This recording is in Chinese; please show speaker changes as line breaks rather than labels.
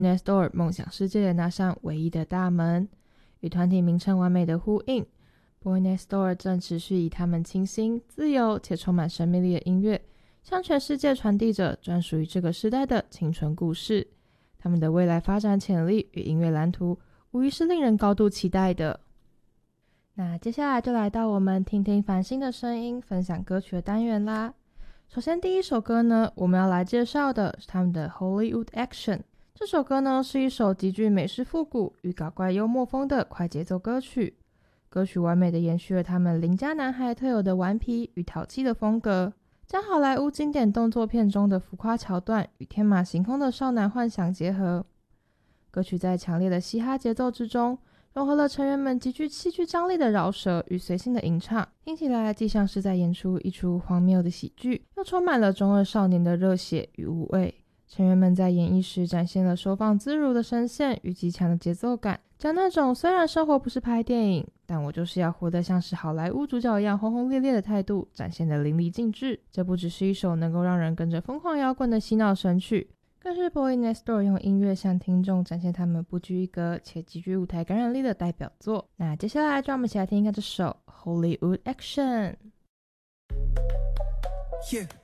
Next Door 梦想世界的那扇唯一的大门。与团体名称完美的呼应， Boy Next Door 正持续以他们清新、自由且充满生命力的音乐，向全世界传递着专属于这个时代的青春故事。他们的未来发展潜力与音乐蓝图无疑是令人高度期待的。那接下来就来到我们听听繁星的声音分享歌曲的单元啦。首先第一首歌呢，我们要来介绍的是他们的 Hollywood Action。 这首歌呢是一首极具美式复古与搞怪幽默风的快节奏歌曲，歌曲完美的延续了他们邻家男孩特有的顽皮与淘气的风格，将好莱坞经典动作片中的浮夸桥段与天马行空的少男幻想结合。歌曲在强烈的嘻哈节奏之中，融合了成员们极具戏剧张力的饶舌与随性的吟唱，听起来既像是在演出一出荒谬的喜剧，又充满了中二少年的热血与无畏。成员们在演绎时展现了收放自如的声线与极强的节奏感，将那种虽然生活不是拍电影，但我就是要活得像是好莱坞主角一样轰轰烈烈的态度展现得淋漓尽致。这不只是一首能够让人跟着疯狂摇滚的洗脑神曲，更是 Boy Next Door 用音乐向听众展现他们不拘一格且极具舞台感染力的代表作。那接下来就让我们一起来听一下这首 Hollywood Action。
Yeah